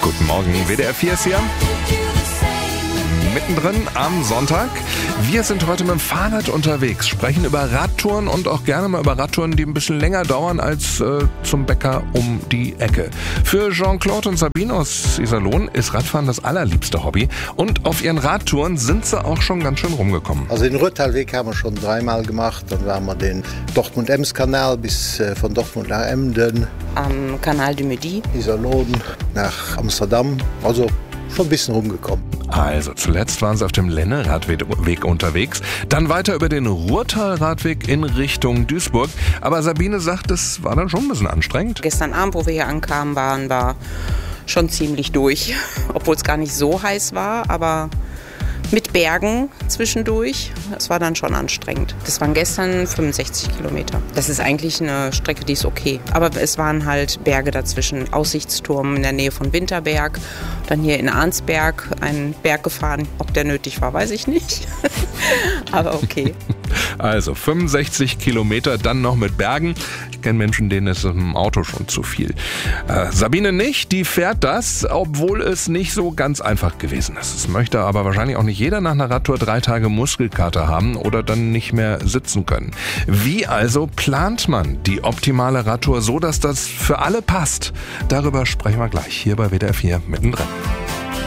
Guten Morgen, WDR 4 ist hier. Mittendrin am Sonntag. Wir sind heute mit dem Fahrrad unterwegs, sprechen über Radtouren und auch gerne mal über Radtouren, die ein bisschen länger dauern als zum Bäcker um die Ecke. Für Jean-Claude und Sabine aus Iserlohn ist Radfahren das allerliebste Hobby und auf ihren Radtouren sind sie auch schon ganz schön rumgekommen. Also den Röttalweg haben wir schon 3-mal gemacht, dann waren wir den Dortmund-Ems-Kanal bis von Dortmund nach Emden. Am Canal du Midi. Iserlohn nach Amsterdam, also schon ein bisschen rumgekommen. Also zuletzt waren sie auf dem Lenne-Radweg unterwegs, dann weiter über den Ruhrtal-Radweg in Richtung Duisburg. Aber Sabine sagt, das war dann schon ein bisschen anstrengend. Gestern Abend, wo wir hier ankamen, waren wir schon ziemlich durch, obwohl es gar nicht so heiß war, aber mit Bergen zwischendurch. Das war dann schon anstrengend. Das waren gestern 65 Kilometer. Das ist eigentlich eine Strecke, die ist okay. Aber es waren halt Berge dazwischen. Aussichtsturm in der Nähe von Winterberg. Dann hier in Arnsberg einen Berg gefahren. Ob der nötig war, weiß ich nicht. Aber okay. Also 65 Kilometer, dann noch mit Bergen. Ich kenne Menschen, denen ist im Auto schon zu viel. Sabine nicht, die fährt das, obwohl es nicht so ganz einfach gewesen ist. Es möchte aber wahrscheinlich auch nicht jeder nach einer Radtour 3 Tage Muskelkater haben oder dann nicht mehr sitzen können. Wie also plant man die optimale Radtour so, dass das für alle passt? Darüber sprechen wir gleich hier bei WDR 4 mittendrin.